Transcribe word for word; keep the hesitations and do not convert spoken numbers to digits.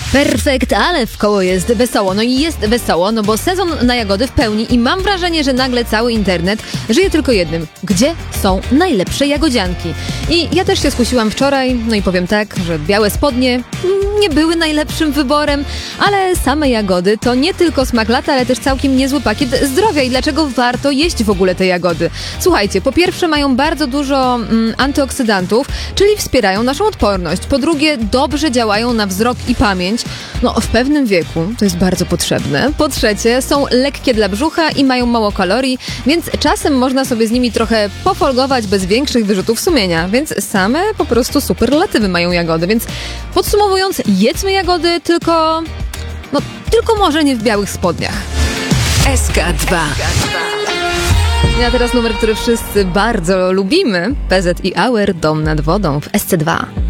Perfekt, ale w koło jest wesoło. No i jest wesoło, no bo sezon na jagody w pełni i mam wrażenie, że nagle cały internet żyje tylko jednym. Gdzie są najlepsze jagodzianki? I ja też się skusiłam wczoraj, no i powiem tak, że białe spodnie nie były najlepszym wyborem, ale same jagody to nie tylko smak lata, ale też całkiem niezły pakiet zdrowia. I dlaczego warto jeść w ogóle te jagody? Słuchajcie, po pierwsze mają bardzo dużo mm, antyoksydantów, czyli wspierają naszą odporność. Po drugie, dobrze działają na wzrok i pamięć. No, w pewnym wieku to jest bardzo potrzebne. Po trzecie, są lekkie dla brzucha i mają mało kalorii, więc czasem można sobie z nimi trochę pofolgować bez większych wyrzutów sumienia. Więc same po prostu superlatywy mają jagody. Więc podsumowując, jedzmy jagody, tylko... no, tylko może nie w białych spodniach. S K dwa. A teraz numer, który wszyscy bardzo lubimy. P Z i Auer, Dom nad wodą w S C dwa.